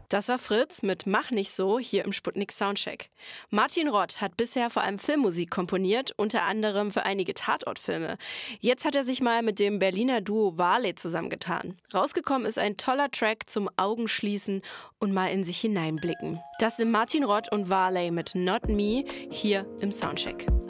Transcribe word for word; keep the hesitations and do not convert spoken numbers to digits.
Das war Fritz mit Mach nicht so hier im Sputnik Soundcheck. Martin Rott hat bisher vor allem Filmmusik komponiert, unter anderem für einige Tatortfilme. Jetzt hat er sich mal mit dem Berliner Duo Varley zusammengetan. Rausgekommen ist ein toller Track zum Augenschließen und mal in sich hineinblicken. Das sind Martin Rott und Varley mit Not Me hier im Soundcheck.